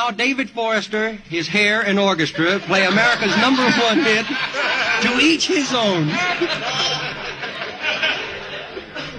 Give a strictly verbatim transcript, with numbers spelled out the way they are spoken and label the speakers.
Speaker 1: now, David Forrester, his hair and orchestra play America's number one hit, To Each His Own.